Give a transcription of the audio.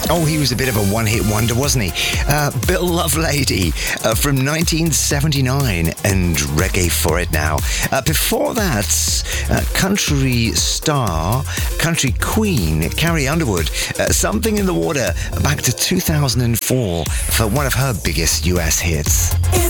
Oh, he was a bit of a one-hit wonder, wasn't he? Bill Lovelady from 1979 and Reggae for It Now. Before that, country star, country queen, Carrie Underwood, Something in the Water, back to 2004 for one of her biggest US hits.